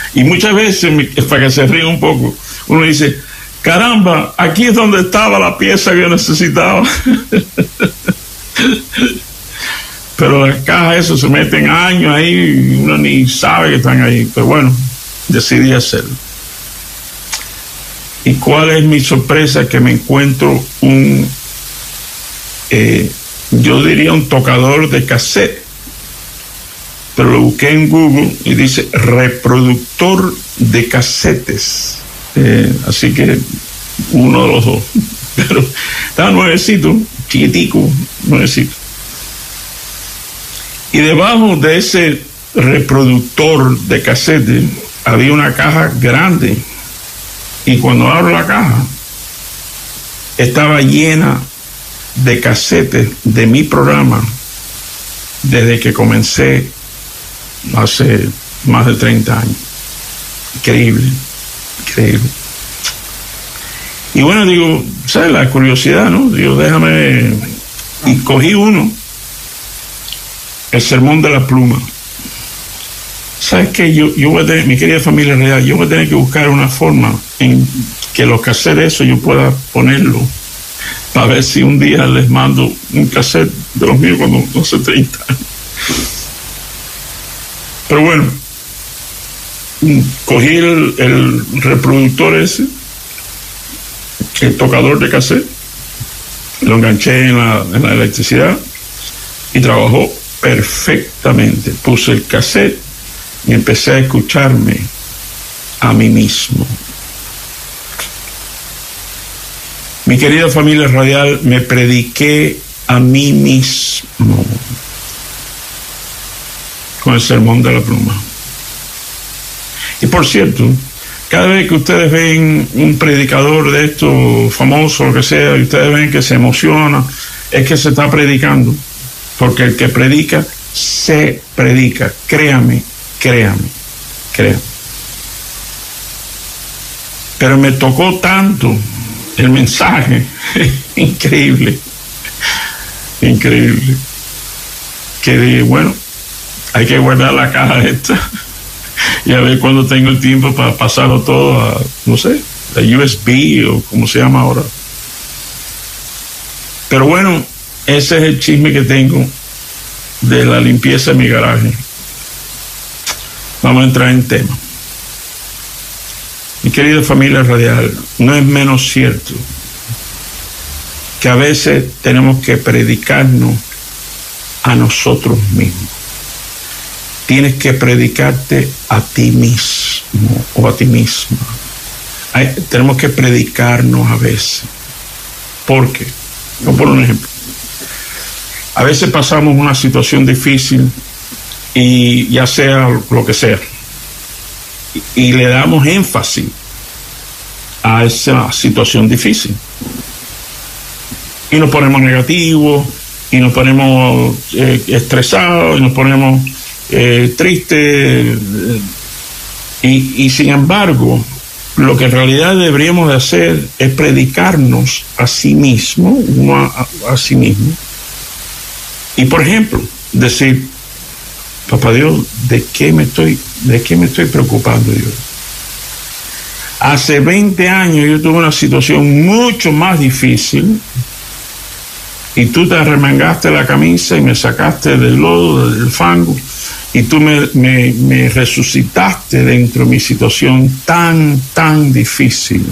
Y muchas veces, para que se ríe un poco, uno dice, caramba, aquí es donde estaba la pieza que yo necesitaba. Pero las cajas, eso, se meten años ahí y uno ni sabe que están ahí. Pero bueno, decidí hacerlo. ¿Y cuál es mi sorpresa? Que me encuentro yo diría un tocador de cassette, pero lo busqué en Google y dice reproductor de casetes. Así que uno de los dos. Pero estaba nuevecito, chiquitico, nuevecito. Y debajo de ese reproductor de cassette había una caja grande. Y cuando abro la caja, estaba llena de casetes de mi programa desde que comencé hace más de 30 años. Increíble, increíble. Y bueno, digo, ¿sabes? La curiosidad, ¿no? Digo, déjame... Y cogí uno, el Sermón de la Pluma. ¿Sabes qué? Yo voy a tener, mi querida familia real, yo voy a tener que buscar una forma en que los cassettes eso yo pueda ponerlo, para ver si un día les mando un cassette de los míos cuando hace 30 años. Pero bueno, cogí el reproductor ese, el tocador de cassette, lo enganché en la electricidad y trabajó perfectamente. Puse el cassette y empecé a escucharme a mí mismo. Mi querida familia radial, me prediqué a mí mismo con el Sermón de la Pluma. Y por cierto, cada vez que ustedes ven un predicador de esto famoso, lo que sea, y ustedes ven que se emociona, es que se está predicando, porque el que predica, se predica. Créame. Pero me tocó tanto el mensaje, increíble, que dije, bueno, hay que guardar la caja esta y a ver cuando tengo el tiempo para pasarlo todo a, no sé, a USB o como se llama ahora. Pero bueno, ese es el chisme que tengo de la limpieza de mi garaje. Vamos a entrar en tema. Mi querida familia radial, no es menos cierto que a veces tenemos que predicarnos a nosotros mismos. Tienes que predicarte a ti mismo o a ti misma. Tenemos que predicarnos a veces. ¿Por qué? Voy a poner un ejemplo. A veces pasamos una situación difícil y ya sea lo que sea, y le damos énfasis a esa situación difícil y nos ponemos negativos y nos ponemos estresados y nos ponemos tristes y sin embargo lo que en realidad deberíamos de hacer es predicarnos a sí mismo, uno a sí mismo, y por ejemplo decir: Papá Dios, ¿de qué me estoy preocupando yo? Hace 20 años yo tuve una situación mucho más difícil y tú te arremangaste la camisa y me sacaste del lodo, del fango, y tú me resucitaste dentro de mi situación tan difícil.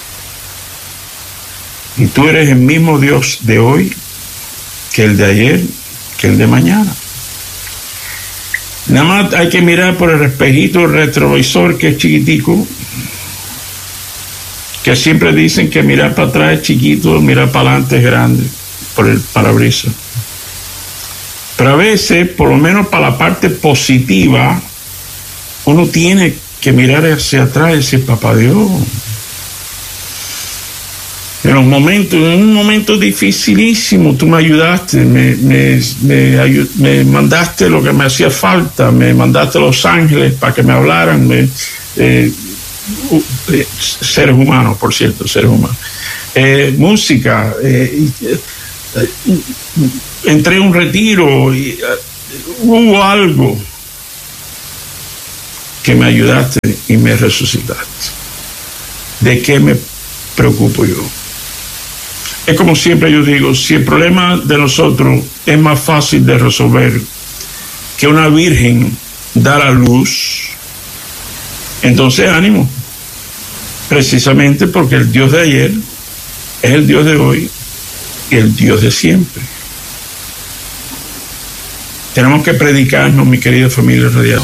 Y tú eres el mismo Dios de hoy que el de ayer, que el de mañana. Nada más hay que mirar por el espejito retrovisor, que es chiquitico, que siempre dicen que mirar para atrás es chiquito, mirar para adelante es grande, por el parabrisas. Pero a veces, por lo menos para la parte positiva, uno tiene que mirar hacia atrás y decir: Papá Dios, en un momento dificilísimo, tú me ayudaste, me mandaste lo que me hacía falta, me mandaste a los ángeles para que me hablaran, seres humanos, por cierto, seres humanos. Música, entré a un retiro, y hubo algo. que me ayudaste y me resucitaste. ¿De qué me preocupo yo? Es como siempre yo digo, si el problema de nosotros es más fácil de resolver que una virgen dar a luz, entonces ánimo, precisamente porque el Dios de ayer es el Dios de hoy y el Dios de siempre. Tenemos que predicarnos, mi querida familia radial,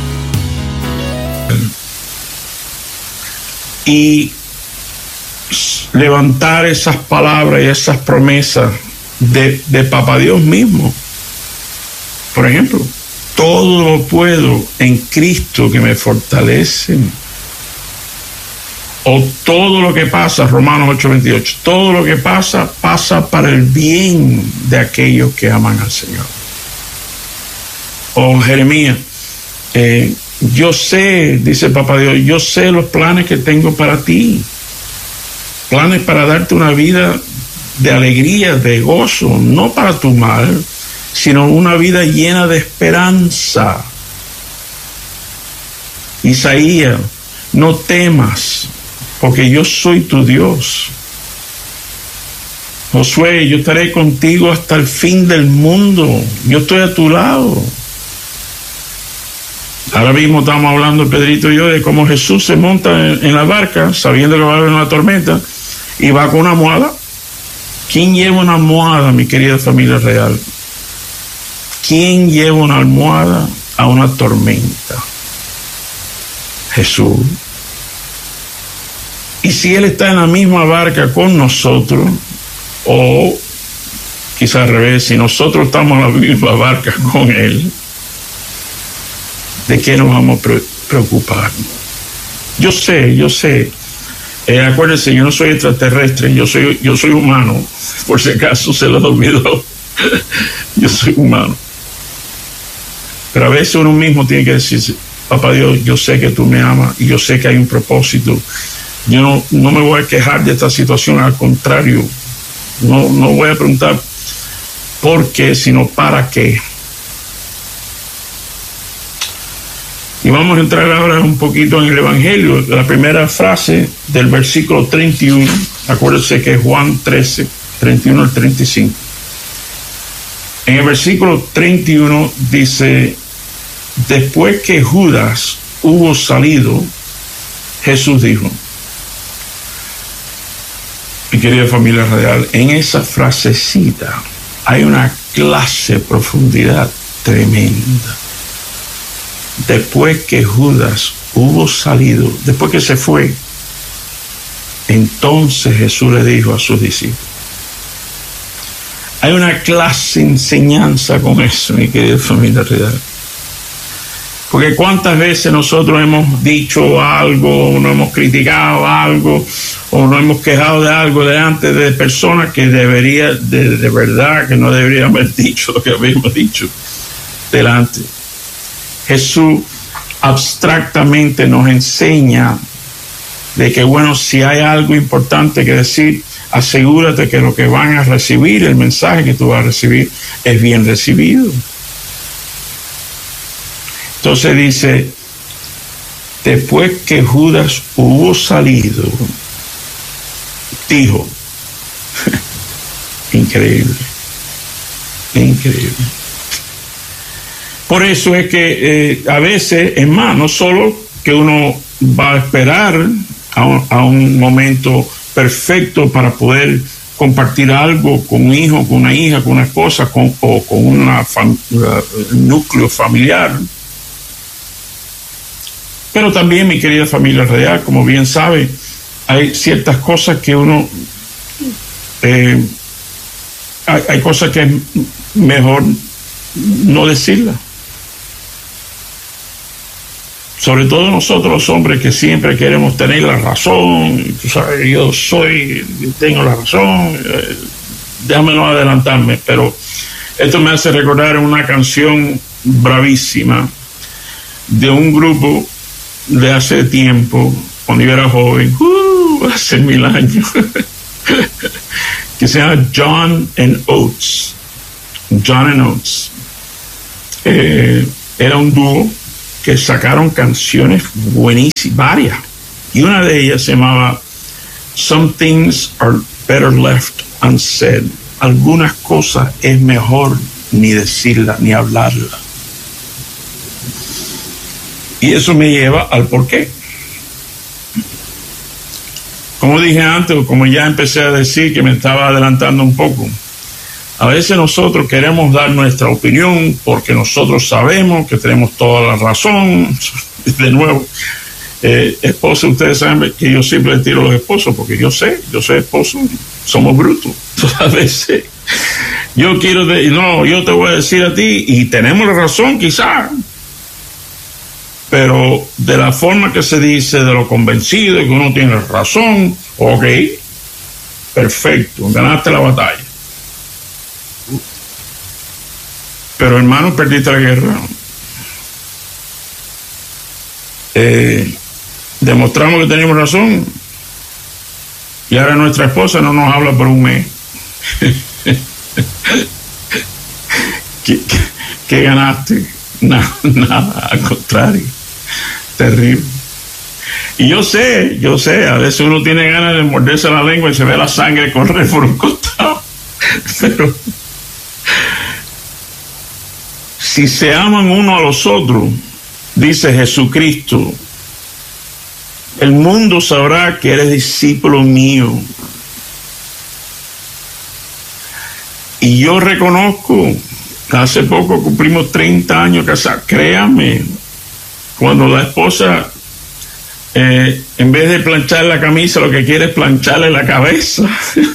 y levantar esas palabras y esas promesas de Papá Dios mismo. Por ejemplo, todo lo puedo en Cristo que me fortalece. O todo lo que pasa, Romanos 8:28, todo lo que pasa, pasa para el bien de aquellos que aman al Señor. O Jeremías, yo sé, dice Papá Dios, yo sé los planes que tengo para ti. Planes para darte una vida de alegría, de gozo, no para tu mal, sino una vida llena de esperanza. Isaías, no temas, porque yo soy tu Dios. Josué, yo estaré contigo hasta el fin del mundo. Yo estoy a tu lado. Ahora mismo estamos hablando, Pedrito y yo, de cómo Jesús se monta en la barca, sabiendo que va a haber una tormenta, y va con una almohada. ¿Quién lleva una almohada, mi querida familia real? ¿Quién lleva una almohada a una tormenta? Jesús. Y si Él está en la misma barca con nosotros, o quizás al revés, si nosotros estamos en la misma barca con Él, ¿de qué nos vamos a preocupar? Yo sé. Acuérdense, yo no soy extraterrestre, yo soy humano, por si acaso se los olvidó. Yo soy humano. Pero a veces uno mismo tiene que decirse, Papá Dios, yo sé que tú me amas y yo sé que hay un propósito. Yo no me voy a quejar de esta situación, al contrario, no voy a preguntar por qué, sino para qué. Y vamos a entrar ahora un poquito en el Evangelio. La primera frase del versículo 31, acuérdense que es Juan 13, 31 al 35. En el versículo 31 dice, después que Judas hubo salido, Jesús dijo, mi querida familia radial, en esa frasecita hay una clase de profundidad tremenda. Después que Judas hubo salido, después que se fue, entonces Jesús le dijo a sus discípulos. Hay una clase de enseñanza con eso, mi querida familia real. Porque cuántas veces nosotros hemos dicho algo, no hemos criticado algo, o nos hemos quejado de algo delante de personas que debería, de verdad, que no deberían haber dicho lo que habíamos dicho delante. Jesús abstractamente nos enseña de que, bueno, si hay algo importante que decir, asegúrate que lo que van a recibir, el mensaje que tú vas a recibir, es bien recibido. Entonces dice, después que Judas hubo salido, dijo, increíble. Por eso es que a veces, es más, no solo que uno va a esperar a un momento perfecto para poder compartir algo con un hijo, con una hija, con una esposa, o con un núcleo familiar. Pero también, mi querida familia radial, como bien sabe, hay ciertas cosas que uno... hay cosas que es mejor no decirlas. Sobre todo nosotros los hombres que siempre queremos tener la razón, tú sabes, yo tengo la razón, déjame no adelantarme, pero esto me hace recordar una canción bravísima de un grupo de hace tiempo, cuando yo era joven, hace 1000 años, que se llama John and Oates. Era un dúo que sacaron canciones buenísimas, varias. Y una de ellas se llamaba Some Things Are Better Left Unsaid. Algunas cosas es mejor ni decirlas, ni hablarlas. Y eso me lleva al porqué. Como dije antes, o como ya empecé a decir, que me estaba adelantando un poco, a veces nosotros queremos dar nuestra opinión porque nosotros sabemos que tenemos toda la razón. De nuevo, esposos, ustedes saben que yo siempre les tiro a los esposos porque yo soy esposo, somos brutos. Entonces, a veces yo yo te voy a decir a ti y tenemos la razón quizás, pero de la forma que se dice, de lo convencido de que uno tiene razón, ok, perfecto, ganaste la batalla. Pero hermano, perdiste la guerra. Demostramos que teníamos razón y ahora nuestra esposa no nos habla por un mes. ¿Qué ganaste? Nada, al contrario, terrible. Y yo sé, a veces uno tiene ganas de morderse la lengua y se ve la sangre correr por un costado, pero si se aman uno a los otros, dice Jesucristo, el mundo sabrá que eres discípulo mío. Y yo reconozco, hace poco cumplimos 30 años casados. Créame, cuando la esposa, en vez de planchar la camisa, lo que quiere es plancharle la cabeza.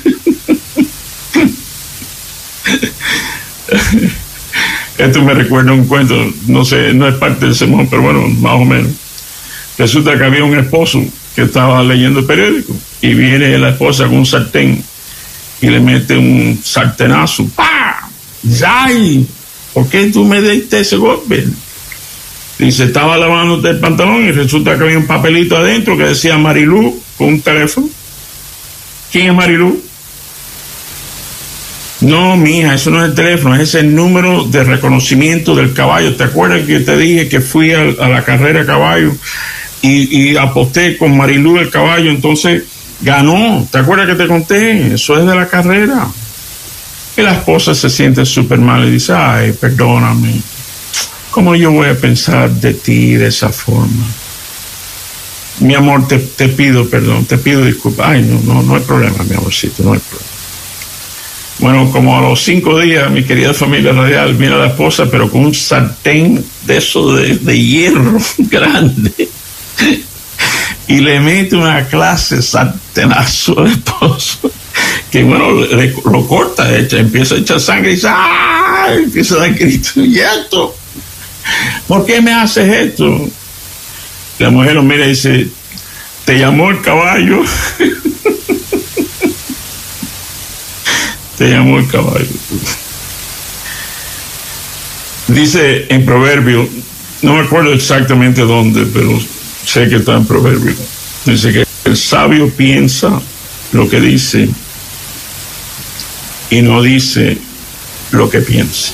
Esto me recuerda un cuento, no sé, no es parte del sermón, pero bueno, más o menos. Resulta que había un esposo que estaba leyendo el periódico y viene la esposa con un sartén y le mete un sartenazo. ¡Pah! ¡Ay! ¿Por qué tú me diste ese golpe? Dice, estaba lavándote el pantalón y resulta que había un papelito adentro que decía Marilú con un teléfono. ¿Quién es Marilú? No, mija, eso no es el teléfono, es el número de reconocimiento del caballo. ¿Te acuerdas que te dije que fui a la carrera de caballo y aposté con Marilú el caballo? Entonces ganó. ¿Te acuerdas que te conté? Eso es de la carrera. Y la esposa se siente súper mal y dice, ay, perdóname, ¿cómo yo voy a pensar de ti de esa forma? Mi amor, te pido perdón, te pido disculpas. Ay, no hay problema, mi amorcito, no hay problema. Bueno, como a los 5 días, mi querida familia radial, mira a la esposa, pero con un sartén de eso de hierro grande, y le mete una clase sartenazo al esposo, que bueno, lo corta, empieza a echar sangre y dice, ¡ah! Empieza a dar gritos, ¿y esto? ¿Por qué me haces esto? La mujer lo mira y dice, te llamó el caballo. Te llamó el caballo. Dice en Proverbio, no me acuerdo exactamente dónde, pero sé que está en Proverbio. Dice que el sabio piensa lo que dice y no dice lo que piensa.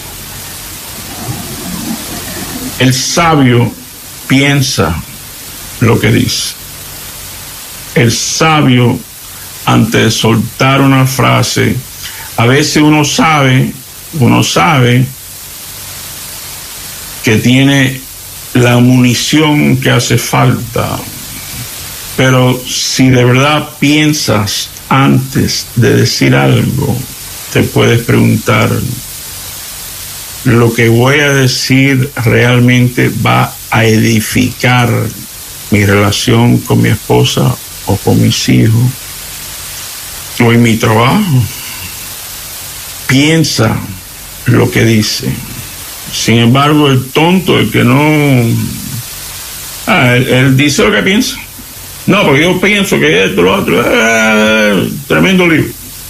El sabio piensa lo que dice. El sabio, antes de soltar una frase, a veces uno sabe que tiene la munición que hace falta, pero si de verdad piensas antes de decir algo, te puedes preguntar, ¿lo que voy a decir realmente va a edificar mi relación con mi esposa o con mis hijos o en mi trabajo? Piensa lo que dice. Sin embargo, el tonto, el que no... él dice lo que piensa. No, porque yo pienso que esto, lo otro... tremendo lío.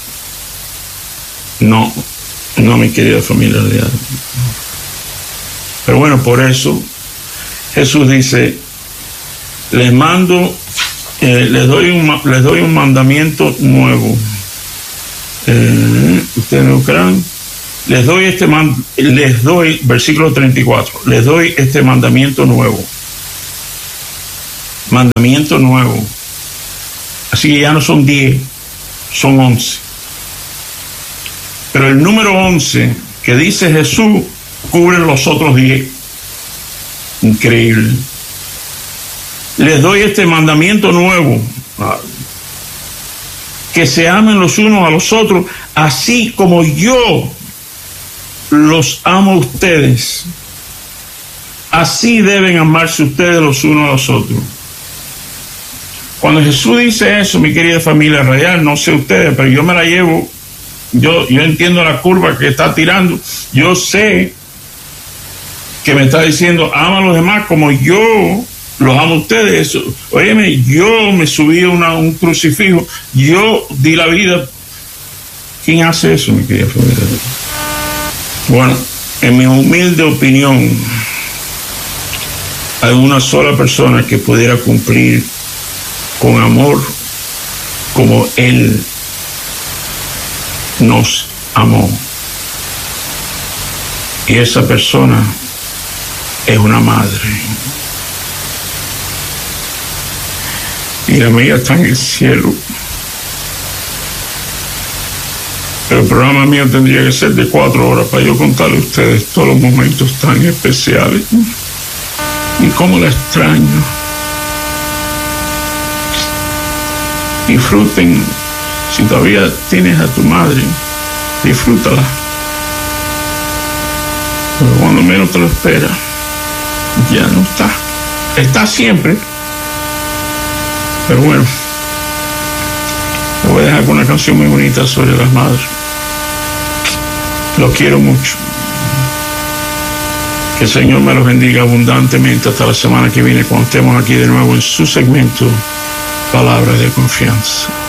No, mi querida familia. Pero bueno, por eso Jesús dice, les doy un mandamiento nuevo. Ustedes me buscarán les doy, versículo 34, les doy este mandamiento nuevo. Mandamiento nuevo. Así que ya no son 10, son 11. Pero el número 11 que dice Jesús cubre los otros 10. Increíble. Les doy este mandamiento nuevo, que se amen los unos a los otros, así como yo los amo a ustedes. Así deben amarse ustedes los unos a los otros. Cuando Jesús dice eso, mi querida familia radial, no sé ustedes, pero yo me la llevo, yo entiendo la curva que está tirando, yo sé que me está diciendo, ama a los demás como yo los amo a ustedes. Óyeme, yo me subí a un crucifijo, yo di la vida. ¿Quién hace eso, mi querida familia? Bueno, en mi humilde opinión, hay una sola persona que pudiera cumplir con amor como Él nos amó. Y esa persona es una madre. Y la mía está en el cielo. Pero el programa mío tendría que ser de 4 horas para yo contarle a ustedes todos los momentos tan especiales. Y cómo la extraño. Disfruten. Si todavía tienes a tu madre, disfrútala. Pero cuando menos te lo esperas, ya no está. Está siempre. Pero bueno, te voy a dejar con una canción muy bonita sobre las madres. Los quiero mucho. Que el Señor me los bendiga abundantemente hasta la semana que viene, cuando estemos aquí de nuevo en su segmento Palabras de Confianza.